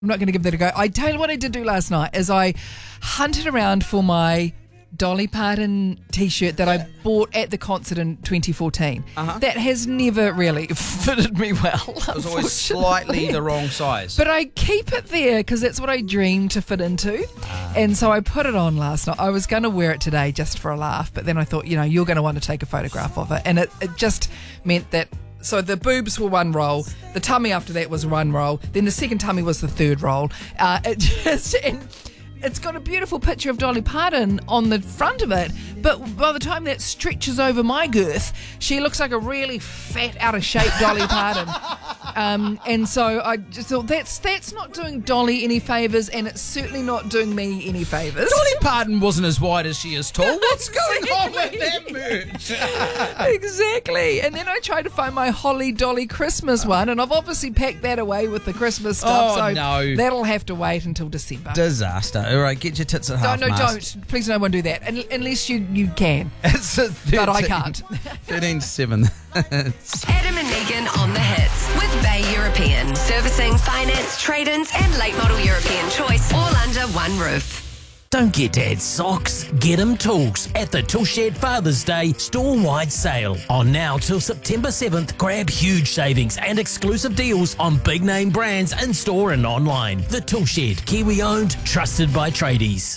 I'm not going to give that a go. I tell you what I did do last night is I hunted around for my Dolly Parton t-shirt that I bought at the concert in 2014. That has never really fitted me well. It was always slightly the wrong size. But I keep it there because that's what I dream to fit into. And so I put it on last night. I was going to wear it today just for a laugh, but then I thought, you're going to want to take a photograph of it. And it just meant that, so the boobs were one roll, the tummy after that was one roll, then the second tummy was the third roll. It's got a beautiful picture of Dolly Parton on the front of it, but by the time that stretches over my girth, she looks like a really fat, out of shape Dolly Parton. And so I just thought that's not doing Dolly any favours, and it's certainly not doing me any favours. Dolly Parton wasn't as wide as she is tall. What's going on with that merch? Exactly. And then I tried to find my Holly Dolly Christmas one, and I've obviously packed that away with the Christmas stuff. Oh, no. That'll have to wait until December. Disaster. All right, get your tits at half mast. Don't. Please no one do that. Unless you can. It's a 13, but I can't. 13-7. Adam and Megan on the hits with Bay European. Servicing, finance, trade-ins and late model European choice all under one roof. Don't get Dad socks, get him tools at the Toolshed Father's Day store-wide sale. On now till September 7th, grab huge savings and exclusive deals on big-name brands in-store and online. The Toolshed, Kiwi-owned, trusted by tradies.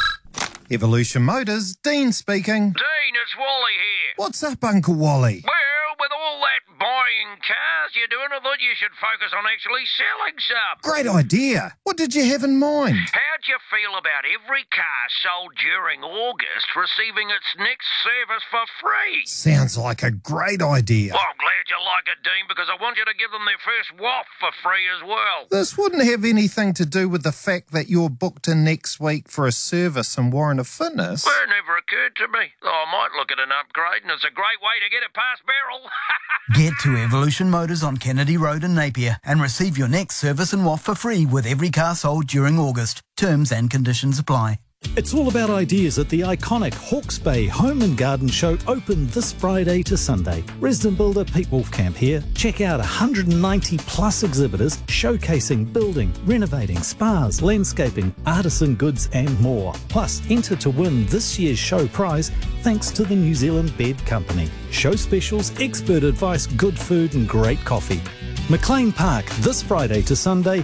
Evolution Motors, Dean speaking. Dean, it's Wally here. What's up, Uncle Wally? Well, with all that buying cars you're doing, I thought you should focus on actually selling some. Great idea. What did you have in mind? How'd you feel about every car sold during August receiving its next service for free? Sounds like a great idea. Well, I'm glad you like it, Dean, because I want you to give them their first waft for free as well. This wouldn't have anything to do with the fact that you're booked in next week for a service in Warren of Fitness. Well, it never occurred to me. Though I might look at an upgrade, and it's a great way to get it past barrel. Get to Evolution Motors on Kennedy Road in Napier and receive your next service and waft for free with every car sold during August. Terms and conditions apply. It's all about ideas at the iconic Hawke's Bay Home and Garden Show, open this Friday to Sunday. Resident builder Pete Wolfcamp here. Check out 190 plus exhibitors showcasing building, renovating, spas, landscaping, artisan goods and more. Plus, enter to win this year's show prize thanks to the New Zealand Bed Company. Show specials, expert advice, good food and great coffee. McLean Park this Friday to Sunday.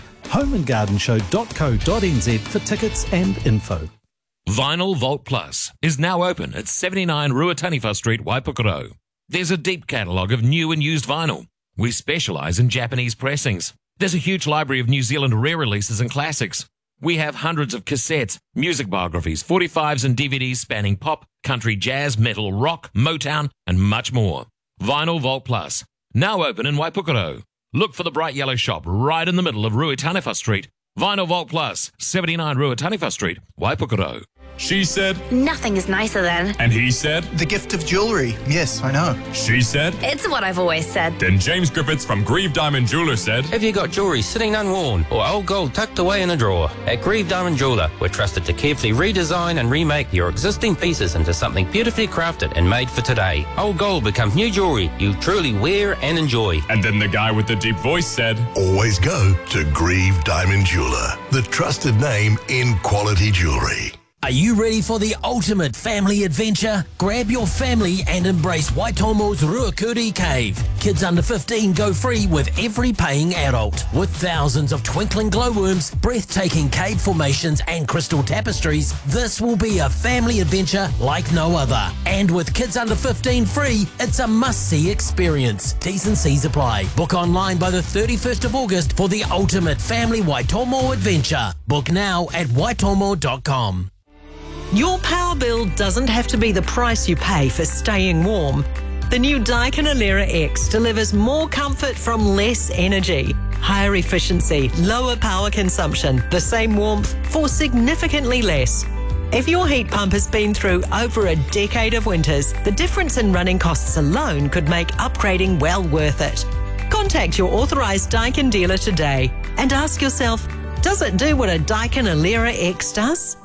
homeandgardenshow.co.nz for tickets and info. Vinyl Vault Plus is now open at 79 Ruataniwha Street, Waipukaro. There's a deep catalogue of new and used vinyl. We specialise in Japanese pressings. There's a huge library of New Zealand rare releases and classics. We have hundreds of cassettes, music biographies, 45s and DVDs spanning pop, country, jazz, metal, rock, Motown and much more. Vinyl Vault Plus, now open in Waipukaro. Look for the bright yellow shop right in the middle of Ruataniwha Street. Vinyl Vault Plus, 79 Ruataniwha Street, Waipukaro. She said, nothing is nicer than. And he said, the gift of jewellery. Yes, I know. She said, it's what I've always said. Then James Griffiths from Grieve Diamond Jeweller said, have you got jewellery sitting unworn or old gold tucked away in a drawer? At Grieve Diamond Jeweller, we're trusted to carefully redesign and remake your existing pieces into something beautifully crafted and made for today. Old gold becomes new jewellery you truly wear and enjoy. And then the guy with the deep voice said, always go to Grieve Diamond Jeweller, the trusted name in quality jewellery. Are you ready for the ultimate family adventure? Grab your family and embrace Waitomo's Ruakuri Cave. Kids under 15 go free with every paying adult. With thousands of twinkling glowworms, breathtaking cave formations and crystal tapestries, this will be a family adventure like no other. And with kids under 15 free, it's a must-see experience. T's and C's apply. Book online by the 31st of August for the ultimate family Waitomo adventure. Book now at waitomo.com. Your power bill doesn't have to be the price you pay for staying warm. The new Daikin Alera X delivers more comfort from less energy, higher efficiency, lower power consumption, the same warmth for significantly less. If your heat pump has been through over a decade of winters, the difference in running costs alone could make upgrading well worth it. Contact your authorised Daikin dealer today and ask yourself, does it do what a Daikin Alera X does?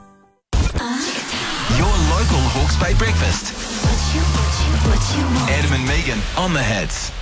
Your local Hawke's Bay breakfast. Adam and Megan on the hits.